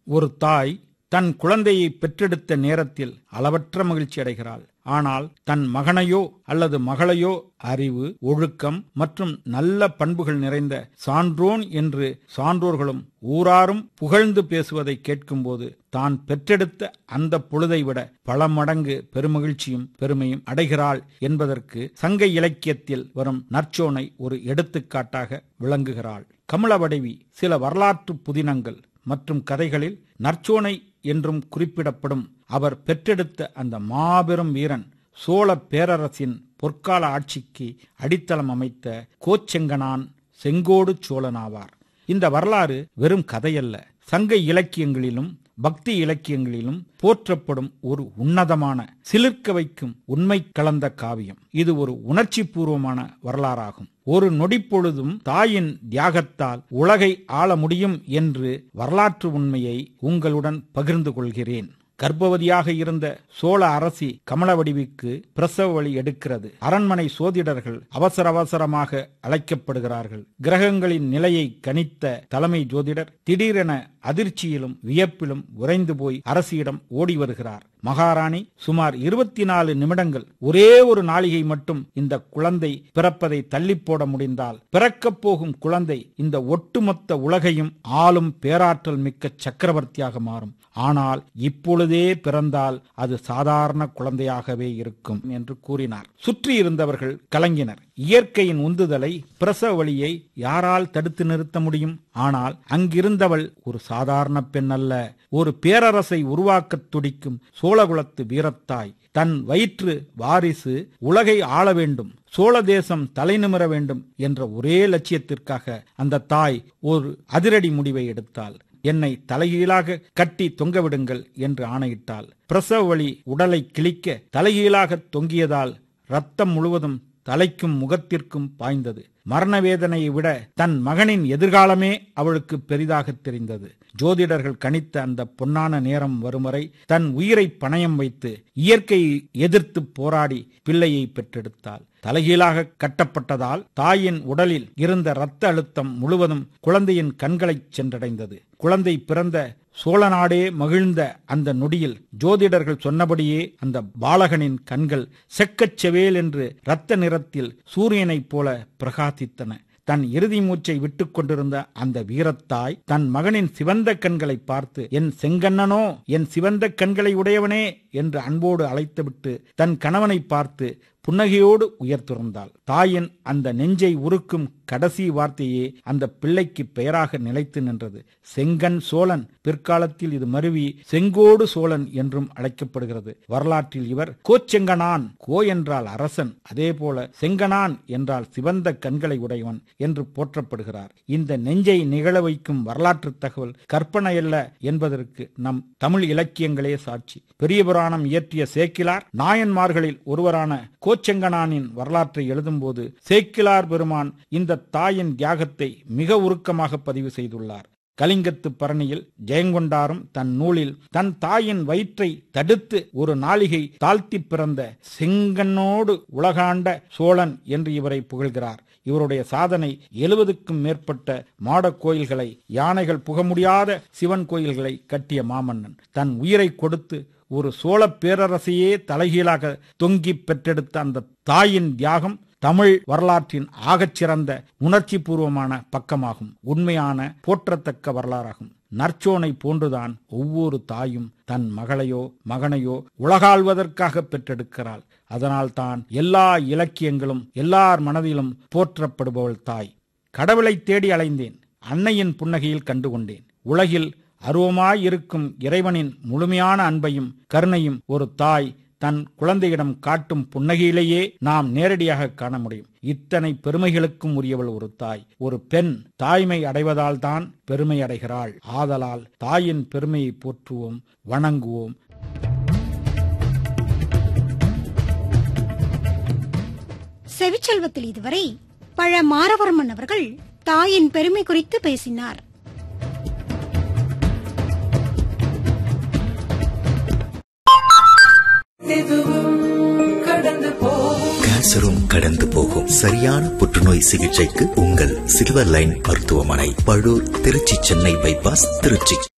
ஒரு தாய் தன் குழந்தையை பெற்றெடுத்த நேரத்தில் அளவற்ற மகிழ்ச்சி அடைகிறாள். ஆனால் தன் மகனையோ அல்லது மகளையோ அறிவு, ஒழுக்கம் மற்றும் நல்ல பண்புகள் நிறைந்த சான்றோன் என்று சான்றோர்களும் ஊராரும் புகழ்ந்து பேசுவதை கேட்கும்போது தான் பெற்றெடுத்த அந்த பொழுதை விட பல மடங்கு பெருமகிழ்ச்சியும் பெருமையும் அடைகிறாள் என்பதற்கு சங்க இலக்கியத்தில் வரும் நற்சோனை ஒரு எடுத்துக்காட்டாக விளங்குகிறாள். கமலவடிவி சில வரலாற்று புதினங்கள் மற்றும் கதைகளில் நற்சோனை என்றும் குறிப்பிடப்படும் அவர் பெற்றெடுத்த அந்த மாபெரும் வீரன் சோழ பேரரசின் பொற்கால ஆட்சிக்கு அடித்தளம் அமைத்த கோச்செங்கணான் செங்கோடு சோழனாவார். இந்த வரலாறு வெறும் கதையல்ல, சங்க இலக்கியங்களிலும் பக்தி இலக்கியங்களிலும் போற்றப்படும் ஒரு உன்னதமான சிலிர்க்க வைக்கும் உண்மை கலந்த காவியம். இது ஒரு உணர்ச்சி பூர்வமான வரலாறாகும். ஒரு நொடிப்பொழுதும் தாயின் தியாகத்தால் உலகை ஆள முடியும் என்று வரலாற்று உண்மையை உங்களுடன் பகிர்ந்து கொள்கிறேன். கர்ப்பவதியாக இருந்த சோழ அரசி கமலவடிவுக்கு பிரசவ வலி எடுக்கிறது. அரண்மனை சோதிடர்கள் அவசர அவசரமாக அழைக்கப்படுகிறார்கள். கிரகங்களின் நிலையை கணித்த தலைமை ஜோதிடர் திடீரென அதிர்ச்சியிலும் வியப்பிலும் உறைந்து போய் அரசியிடம் ஓடி வருகிறார். மகாராணி சுமார் 24 நிமிடங்கள், ஒரே ஒரு நாளிகை மட்டும் இந்த குழந்தை பிறப்பதை தள்ளி போட முடிந்தால் பிறக்கப் போகும் குழந்தை இந்த ஒட்டுமொத்த உலகையும் ஆளும் பேராற்றல் மிக்க சக்கரவர்த்தியாக மாறும். ஆனால் இப்பொழுதே பிறந்தால் அது சாதாரண குழந்தையாகவே இருக்கும் என்று கூறினார். சுற்றி இருந்தவர்கள் கலங்கினர். இயற்கையின் உந்துதலை, பிரசவ வலியை யாரால் தடுத்து நிறுத்த முடியும்? ஆனால் அங்கிருந்தவள் ஒரு சாதாரண பெண் அல்ல, ஒரு பேரரசை உருவாக்க துடிக்கும் சோழகுலத்து வீரத்தாய். தன் வயிற்று வாரிசு உலகை ஆள வேண்டும், சோழ தேசம் தலைநிமிர வேண்டும் என்ற ஒரே லட்சியத்திற்காக அந்த தாய் ஒரு அதிரடி முடிவை எடுத்தாள். என்னை தலைகீழாக கட்டி தொங்கவிடுங்கள் என்று ஆணையிட்டாள். பிரசவ வலி உடலை கிழிக்க தலைகீழாக தொங்கியதால் ரத்தம் முழுவதும் தலைக்கும் முகத்திற்கும் பாய்ந்தது. மரண வேதனையை விட தன் மகனின் எதிர்காலமே அவளுக்கு பெரிதாக தெரிந்தது. ஜோதிடர்கள் கணித்த அந்த பொன்னான நேரம் வரும் வரை தன் உயிரை பணயம் வைத்து இயற்கையை எதிர்த்து போராடி பிள்ளையை பெற்றெடுத்தாள். தலைகீழாக கட்டப்பட்டதால் தாயின் உடலில் இருந்த இரத்த அழுத்தம் முழுவதும் குழந்தையின் கண்களை சென்றடைந்தது. குழந்தை பிறந்த சோழ நாடே மகிழ்ந்த அந்த நொடியில் ஜோதிடர்கள் சொன்னபடியே அந்த பாலகனின் கண்கள் செக்கச்செவேல் என்று இரத்த நிறத்தில் சூரியனைப் போல பிரகாசித்தன. தன் இறுதி மூச்சை விட்டுக் கொண்டிருந்த அந்த வீரத்தாய் தன் மகனின் சிவந்த கண்களை பார்த்து, என் செங்கண்ணனோ, என் சிவந்த கண்களை உடையவனே என்று அன்போடு அழைத்துவிட்டு தன் கணவனை பார்த்து புன்னகையோடு உயர்த்துறந்தாள். தாயின் அந்த நெஞ்சை உருக்கும் கடைசி வார்த்தையே அந்த பிள்ளைக்கு பெயராக நிலைத்து நின்றது. செங்கன் சோழன். பிற்காலத்தில் இது மருவி செங்கோடு சோழன் என்றும் அழைக்கப்படுகிறது. வரலாற்றில் இவர் கோச்செங்கணான், கோ என்றால் அரசன், அதே போல செங்கணான் என்றால் சிவந்த கண்களை உடையவன் என்று போற்றப்படுகிறார். இந்த நெஞ்சை நிகழ வைக்கும் வரலாற்று தகவல் கற்பனையல்ல என்பதற்கு நம் தமிழ் இலக்கியங்களே சாட்சி. பெரிய புராணம் இயற்றிய சேக்கிழார் நாயன்மார்களில் ஒருவரான கோச்செங்கணானின் வரலாற்றை எழுதும்போது சேக்கிழார் பெருமான் இந்த தாயின் தியாகத்தை மிக உருக்கமாக பதிவு செய்துள்ளார். கலிங்கத்து பரணியில் ஜெயங்கொண்டாரும் தன் நூலில் தன் தாயின் வயிற்றை தடுத்து ஒரு நாளிகை தாழ்த்தி பிறந்த செங்கண்ணோடு உலகாண்ட சோழன் என்று இவரை புகழ்கிறார். இவருடைய சாதனை 70க்கும் மேற்பட்ட மாட கோயில்களை, யானைகள் புக முடியாத சிவன் கோயில்களை கட்டிய மாமன்னன். தன் உயிரை கொடுத்து ஒரு சோழ பேரரசையே தலைகீழாக தொங்கி பெற்றெடுத்த அந்த தாயின் தியாகம் தமிழ் வரலாற்றின் ஆகச்சிறந்த உணர்ச்சி பூர்வமான பக்கமாகும். உண்மையான போற்றத்தக்க வரலாறாகும். நற்சோனை போன்றுதான் ஒவ்வொரு தாயும் தன் மகளையோ மகனையோ உலகாள்வதற்காக பெற்றெடுக்கிறாள். அதனால் தான் எல்லா இலக்கியங்களும் எல்லார் மனதிலும் போற்றப்படுபவள் தாய். கடவுளை தேடி அலைந்தேன், அன்னையின் புன்னகையில் கண்டுகொண்டேன். உலகில் அருவமாயிருக்கும் இறைவனின் முழுமையான அன்பையும் கருணையும் ஒரு தாய் தன் குழந்தையிடம் காட்டும் புன்னகையிலேயே நாம் நேரடியாக காண முடியும். இத்தனை பெருமைகளுக்கும் உரியவள் ஒரு தாய். ஒரு பெண் தாய்மை அடைவதால் தான் பெருமை அடைகிறாள். ஆதலால் தாயின் பெருமையை போற்றுவோம், வணங்குவோம். செவிச்செல்வத்தில் இதுவரை பழ மாரவர்மன் அவர்கள் தாயின் பெருமை குறித்து பேசினார். கேன்சரும் கடந்து போகும். சரியான புற்றுநோய் சிகிச்சைக்கு உங்கள் சில்வர் லைன் மருத்துவமனை, பழூர், திருச்சி, சென்னை பைபாஸ், திருச்சி.